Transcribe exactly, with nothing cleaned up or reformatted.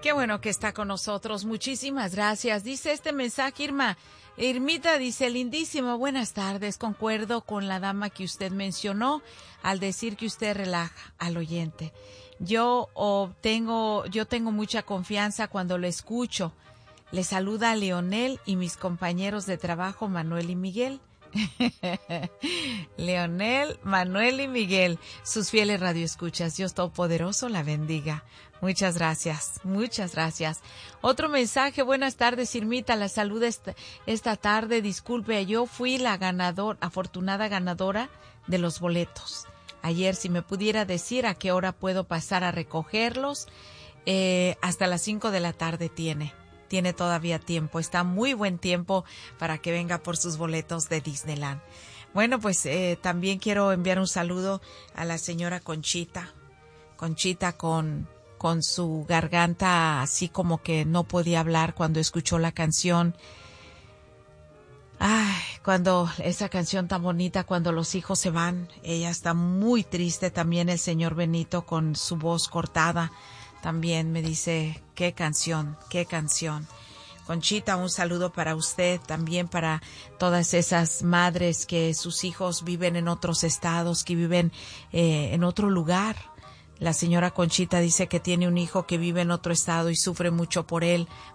Qué bueno que está con nosotros. Muchísimas gracias. Dice este mensaje, Irma. Irmita dice, lindísimo, buenas tardes. Concuerdo con la dama que usted mencionó al decir que usted relaja al oyente. Yo oh, tengo, yo tengo mucha confianza cuando lo escucho. Le saluda a Leonel y mis compañeros de trabajo, Manuel y Miguel. Leonel, Manuel y Miguel, sus fieles radioescuchas. Dios Todopoderoso la bendiga. Muchas gracias, muchas gracias. Otro mensaje, buenas tardes, Irmita, la saluda esta, esta tarde. Disculpe, yo fui la ganadora, afortunada ganadora de los boletos. Ayer, si me pudiera decir a qué hora puedo pasar a recogerlos, eh, hasta las cinco de la tarde tiene. Tiene todavía tiempo, está muy buen tiempo para que venga por sus boletos de Disneyland. Bueno, pues eh, también quiero enviar un saludo a la señora Conchita. Conchita con, con su garganta así como que no podía hablar cuando escuchó la canción. Ay, cuando esa canción tan bonita, cuando los hijos se van, ella está muy triste. También el señor Benito con su voz cortada. También me dice, qué canción, qué canción. Conchita, un saludo para usted, también para todas esas madres que sus hijos viven en otros estados, que viven eh, en otro lugar. La señora Conchita dice que tiene un hijo que vive en otro estado y sufre mucho por él,